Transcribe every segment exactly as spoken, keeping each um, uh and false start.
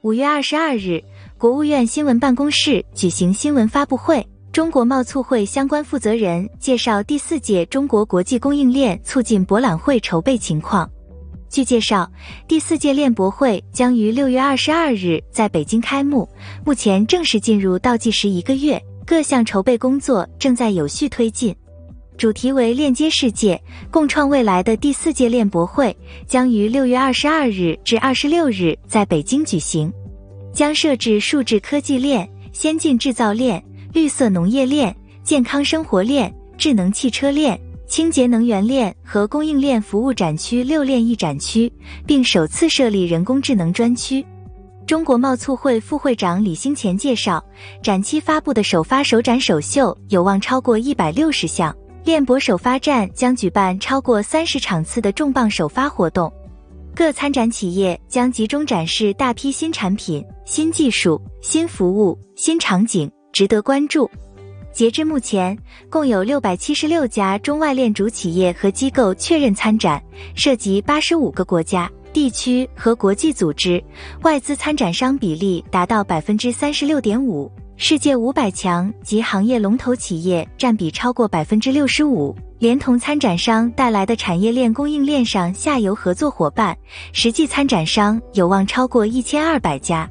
五月二十二日，国务院新闻办公室举行新闻发布会，中国贸促会相关负责人介绍第四届中国国际供应链促进博览会筹备情况。据介绍，第四届链博会将于六月二十二日在北京开幕，目前正式进入倒计时一个月，各项筹备工作正在有序推进。主题为链接世界，共创未来的第四届链博会将于六月二十二日至二十六日在北京举行，将设置数字科技链、先进制造链、绿色农业链、健康生活链、智能汽车链、清洁能源链和供应链服务展区六链一展区，并首次设立人工智能专区。中国贸促会副会长李兴前介绍，展期发布的首发首展首秀有望超过一百六十项，链博首发站将举办超过三十场次的重磅首发活动，各参展企业将集中展示大批新产品、新技术、新服务、新场景，值得关注。截至目前，共有六百七十六家中外链主企业和机构确认参展，涉及八十五个国家、地区和国际组织，外资参展商比例达到 百分之三十六点五， 世界五百强及行业龙头企业占比超过 百分之六十五， 连同参展商带来的产业链供应链上下游合作伙伴，实际参展商有望超过一千二百家。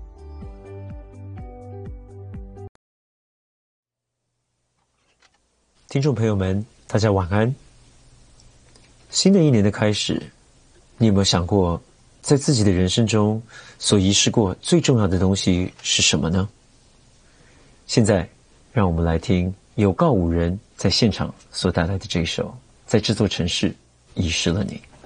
听众朋友们，大家晚安。新的一年的开始，你有没有想过，在自己的人生中所遗失过最重要的东西是什么呢？现在让我们来听有告五人在现场所带来的这首《在这座城市遗失了你》。